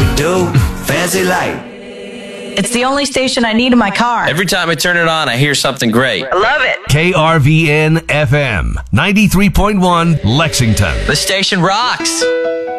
we do. Fancy light. It's the only station I need in my car. Every time I turn it on, I hear something great. I love it. KRVN FM 93.1 Lexington. The station rocks.